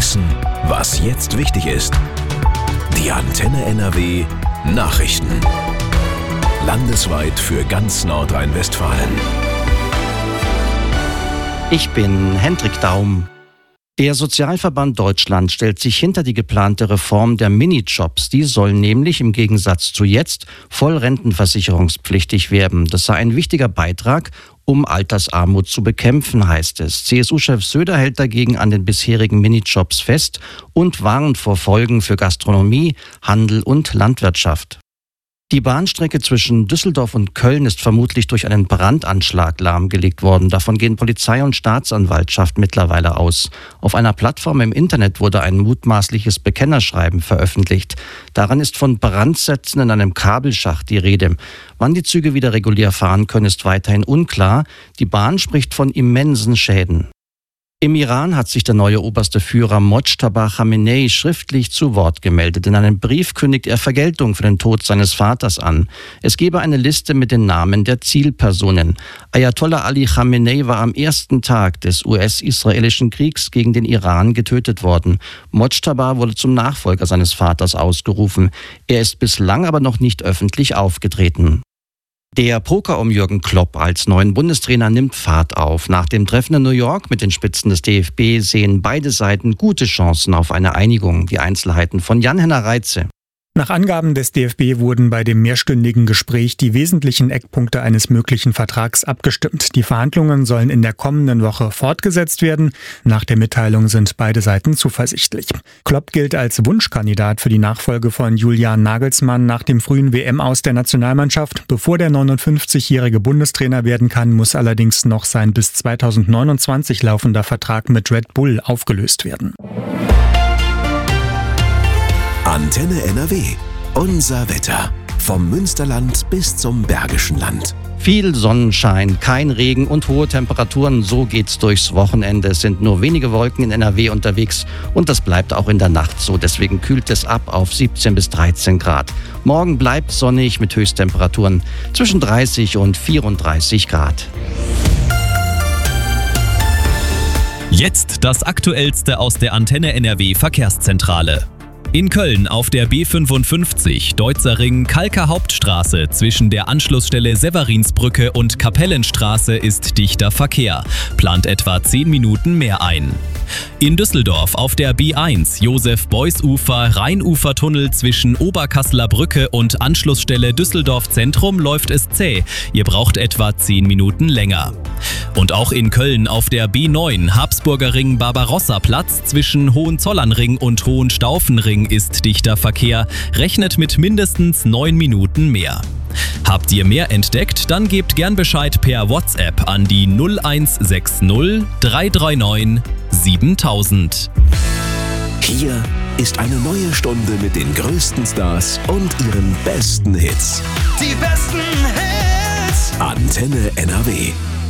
wissen, was jetzt wichtig ist. Die Antenne NRW Nachrichten. Landesweit für ganz Nordrhein-Westfalen. Ich bin Hendrik Daum. Der Sozialverband Deutschland stellt sich hinter die geplante Reform der Minijobs. Die sollen nämlich im Gegensatz zu jetzt voll rentenversicherungspflichtig werden. Das sei ein wichtiger Beitrag, um Altersarmut zu bekämpfen, heißt es. CSU-Chef Söder hält dagegen an den bisherigen Minijobs fest und warnt vor Folgen für Gastronomie, Handel und Landwirtschaft. Die Bahnstrecke zwischen Düsseldorf und Köln ist vermutlich durch einen Brandanschlag lahmgelegt worden. Davon gehen Polizei und Staatsanwaltschaft mittlerweile aus. Auf einer Plattform im Internet wurde ein mutmaßliches Bekennerschreiben veröffentlicht. Daran ist von Brandsätzen in einem Kabelschacht die Rede. Wann die Züge wieder regulär fahren können, ist weiterhin unklar. Die Bahn spricht von immensen Schäden. Im Iran hat sich der neue oberste Führer Mojtaba Khamenei schriftlich zu Wort gemeldet. In einem Brief kündigt er Vergeltung für den Tod seines Vaters an. Es gebe eine Liste mit den Namen der Zielpersonen. Ayatollah Ali Khamenei war am ersten Tag des US-israelischen Kriegs gegen den Iran getötet worden. Mojtaba wurde zum Nachfolger seines Vaters ausgerufen. Er ist bislang aber noch nicht öffentlich aufgetreten. Der Poker um Jürgen Klopp als neuen Bundestrainer nimmt Fahrt auf. Nach dem Treffen in New York mit den Spitzen des DFB sehen beide Seiten gute Chancen auf eine Einigung. Die Einzelheiten von Jan-Henner Reitze. Nach Angaben des DFB wurden bei dem mehrstündigen Gespräch die wesentlichen Eckpunkte eines möglichen Vertrags abgestimmt. Die Verhandlungen sollen in der kommenden Woche fortgesetzt werden. Nach der Mitteilung sind beide Seiten zuversichtlich. Klopp gilt als Wunschkandidat für die Nachfolge von Julian Nagelsmann nach dem frühen WM-Aus der Nationalmannschaft. Bevor der 59-jährige Bundestrainer werden kann, muss allerdings noch sein bis 2029 laufender Vertrag mit Red Bull aufgelöst werden. Antenne NRW. Unser Wetter. Vom Münsterland bis zum Bergischen Land. Viel Sonnenschein, kein Regen und hohe Temperaturen. So geht's durchs Wochenende. Es sind nur wenige Wolken in NRW unterwegs und das bleibt auch in der Nacht so. Deswegen kühlt es ab auf 17 bis 13 Grad. Morgen bleibt sonnig mit Höchsttemperaturen zwischen 30 und 34 Grad. Jetzt das Aktuellste aus der Antenne NRW Verkehrszentrale. In Köln auf der B55 Deutzer Ring Kalker Hauptstraße zwischen der Anschlussstelle Severinsbrücke und Kapellenstraße ist dichter Verkehr. Plant etwa 10 Minuten mehr ein. In Düsseldorf auf der B1 Josef-Beuys-Ufer Rheinufertunnel zwischen Oberkasseler Brücke und Anschlussstelle Düsseldorf Zentrum läuft es zäh. Ihr braucht etwa 10 Minuten länger. Und auch in Köln auf der B9 Habsburger Ring Barbarossa-Platz zwischen Hohenzollernring und Hohenstaufenring ist dichter Verkehr. Rechnet mit mindestens 9 Minuten mehr. Habt ihr mehr entdeckt? Dann gebt gern Bescheid per WhatsApp an die 0160 339 7000. Hier ist eine neue Stunde mit den größten Stars und ihren besten Hits. Die besten Hits. Antenne NRW.